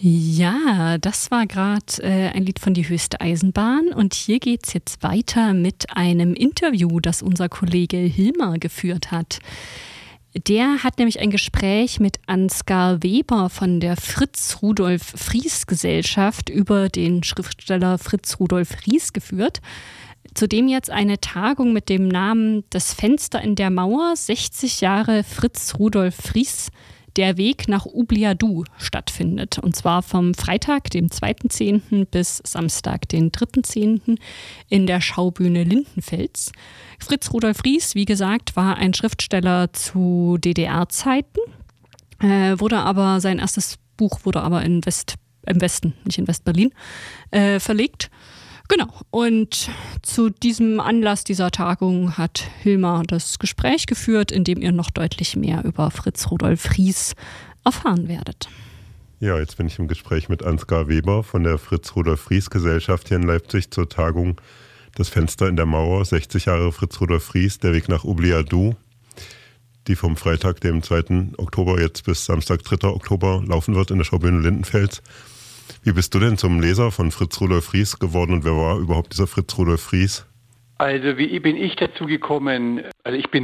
Ja, das war gerade ein Lied von Die höchste Eisenbahn und hier geht's jetzt weiter mit einem Interview, das unser Kollege Hilmar geführt hat. Der hat nämlich ein Gespräch mit Ansgar Weber von der Fritz-Rudolf-Fries-Gesellschaft über den Schriftsteller Fritz Rudolf Fries geführt, zu dem jetzt eine Tagung mit dem Namen Das Fenster in der Mauer, 60 Jahre Fritz Rudolf Fries, der Weg nach Ubliadu stattfindet. Und zwar vom Freitag, dem 2.10. bis Samstag, den 3.10. in der Schaubühne Lindenfels. Fritz Rudolf Fries, wie gesagt, war ein Schriftsteller zu DDR-Zeiten, sein erstes Buch wurde aber im Westen, nicht in West-Berlin, verlegt. Genau, und zu diesem Anlass dieser Tagung hat Hilmar das Gespräch geführt, in dem ihr noch deutlich mehr über Fritz Rudolf Fries erfahren werdet. Ja, jetzt bin ich im Gespräch mit Ansgar Weber von der Fritz Rudolf Fries Gesellschaft hier in Leipzig zur Tagung Das Fenster in der Mauer, 60 Jahre Fritz Rudolf Fries, der Weg nach Ubliadu, die vom Freitag, dem 2. Oktober jetzt bis Samstag, 3. Oktober laufen wird in der Schaubühne Lindenfels. Wie bist du denn zum Leser von Fritz Rudolf Fries geworden und wer war überhaupt dieser Fritz Rudolf Fries? Also wie bin ich dazu gekommen? Also ich bin